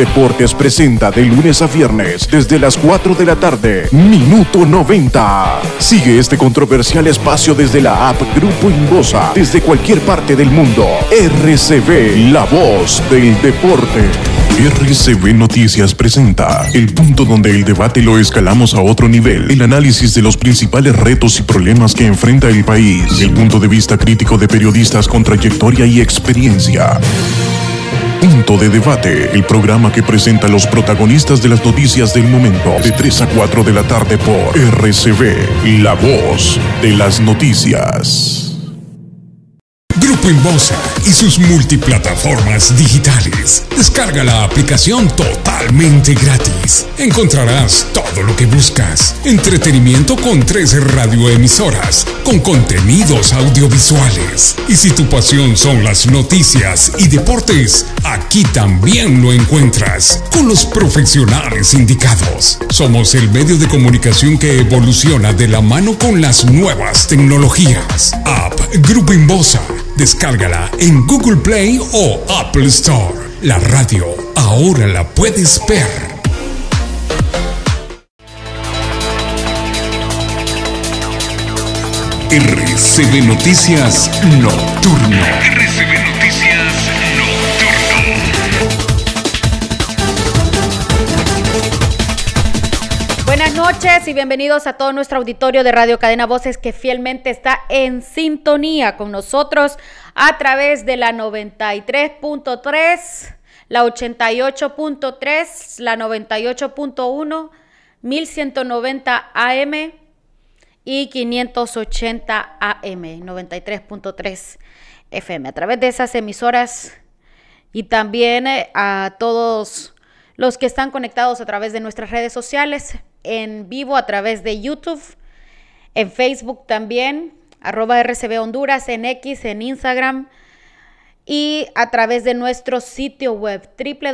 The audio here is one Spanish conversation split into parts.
Deportes presenta de lunes a viernes desde las 4 de la tarde, Minuto 90. Sigue este controversial espacio desde la app Grupo Inbosa, desde cualquier parte del mundo. RCV, la voz del deporte. RCV Noticias presenta el punto donde el debate lo escalamos a otro nivel. El análisis de los principales retos y problemas que enfrenta el país. El punto de vista crítico de periodistas con trayectoria y experiencia. Punto de Debate, el programa que presenta a los protagonistas de las noticias del momento, de 3 a 4 de la tarde por RCV, la voz de las noticias. Grupo Inbosa y sus multiplataformas digitales. Descarga la aplicación totalmente gratis. Encontrarás todo lo que buscas. Entretenimiento con 3 radioemisoras, con contenidos audiovisuales. Y si tu pasión son las noticias y deportes, aquí también lo encuentras, con los profesionales indicados. Somos el medio de comunicación que evoluciona de la mano con las nuevas tecnologías. App Grupo Inbosa. Descárgala en Google Play o Apple Store. La radio ahora la puedes ver. RCV Noticias Nocturno. RCV Noticias Nocturno. Buenas noches y bienvenidos a todo nuestro auditorio de Radio Cadena Voces que fielmente está en sintonía con nosotros a través de la 93.3, la 88.3, la 98.1, 1190 AM y 580 AM, 93.3 FM. A través de esas emisoras y también a todos los que están conectados a través de nuestras redes sociales, en vivo a través de YouTube, en Facebook también, @RCV Honduras, en X, en Instagram y a través de nuestro sitio web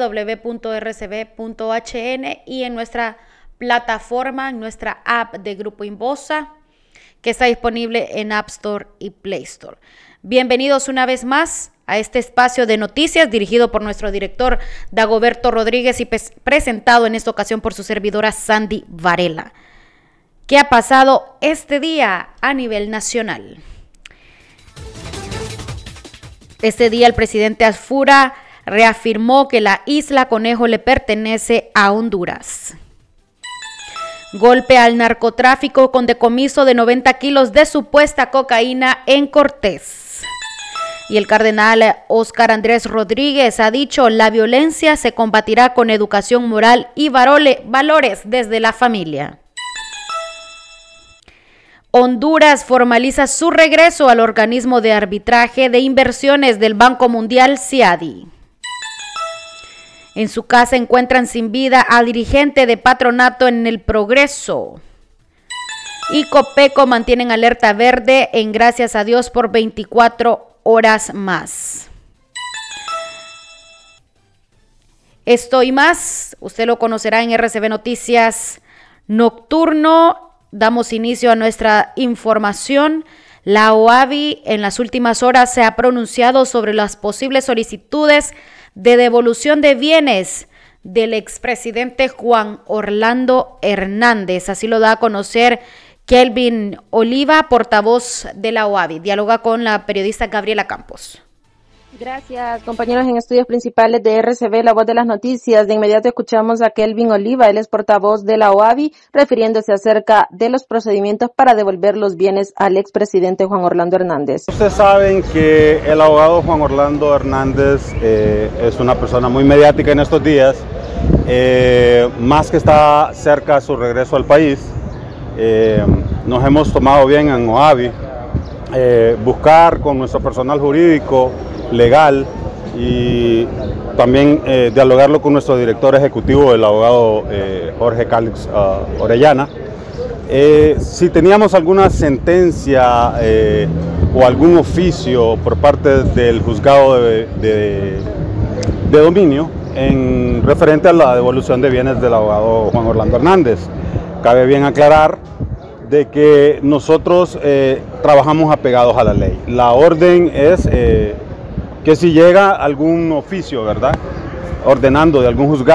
www.rcv.hn y en nuestra plataforma, en nuestra app de Grupo Inbosa, que está disponible en App Store y Play Store. Bienvenidos una vez más a este espacio de noticias dirigido por nuestro director Dagoberto Rodríguez y presentado en esta ocasión por su servidora Sandy Varela. ¿Qué ha pasado este día a nivel nacional? Este día el presidente Asfura reafirmó que la isla Conejo le pertenece a Honduras. Golpe al narcotráfico con decomiso de 90 kilos de supuesta cocaína en Cortés. Y el cardenal Óscar Andrés Rodríguez ha dicho: la violencia se combatirá con educación moral y valores desde la familia. Honduras formaliza su regreso al organismo de arbitraje de inversiones del Banco Mundial, CIADI. En su casa encuentran sin vida al dirigente de Patronato en El Progreso. Y Copeco mantienen alerta verde en Gracias a Dios por 24 horas más. Esto y más, usted lo conocerá en RCV Noticias Nocturno. Damos inicio a nuestra información. La OAVI en las últimas horas se ha pronunciado sobre las posibles solicitudes de devolución de bienes del expresidente Juan Orlando Hernández. Así lo da a conocer Kelvin Oliva, portavoz de la OAVI. Dialoga con la periodista Gabriela Campos. Gracias, compañeros en estudios principales de RCV, la voz de las noticias. De inmediato escuchamos a Kelvin Oliva, él es portavoz de la OAVI, refiriéndose acerca de los procedimientos para devolver los bienes al expresidente Juan Orlando Hernández. Ustedes saben que el abogado Juan Orlando Hernández es una persona muy mediática en estos días, más que está cerca de su regreso al país. Nos hemos tomado bien en OAVI buscar con nuestro personal jurídico, legal y también dialogarlo con nuestro director ejecutivo, el abogado Jorge Cálix Orellana. Si teníamos alguna sentencia o algún oficio por parte del juzgado de dominio en referente a la devolución de bienes del abogado Juan Orlando Hernández. Cabe bien aclarar de que nosotros trabajamos apegados a la ley. La orden es que si llega algún oficio, ¿verdad?, ordenando de algún juzgado